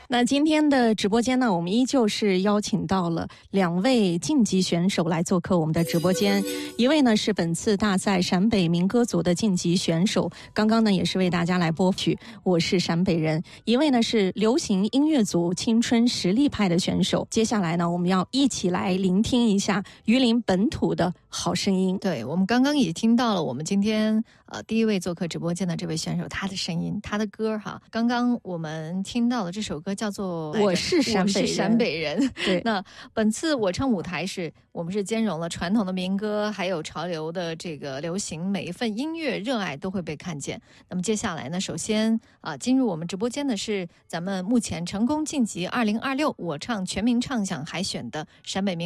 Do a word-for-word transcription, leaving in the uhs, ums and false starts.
那今天的直播间呢，我们依旧是邀请到了两位晋级选手来做客我们的直播间。一位呢是本次大赛陕北民歌组的晋级选手，刚刚呢也是为大家来播曲《我是陕北人》。一位呢是流行音乐组青春实力派的选手。接下来呢，我们要一起来聆听一下榆林本土的好声音。 对，我们刚刚也听到了我们今天呃第一位做客直播间的这位选手，他的声音，他的歌哈。刚刚我们听到的这首歌叫做我是陕北人。 我是陕北人。 对， 那本次我唱舞台是我们是兼容了传统的民歌，还有潮流的这个流行，每一份音乐热爱都会被看见。那么接下来呢，首先啊、呃、进入我们直播间的是咱们目前成功晋级二零二六我唱全民唱响海选的陕北民